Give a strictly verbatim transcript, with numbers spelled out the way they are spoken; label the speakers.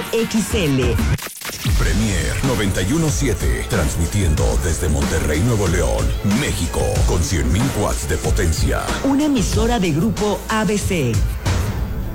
Speaker 1: X L.
Speaker 2: Premier noventa y uno punto siete, transmitiendo desde Monterrey, Nuevo León, México, con cien mil watts de potencia.
Speaker 1: Una emisora de Grupo A B C.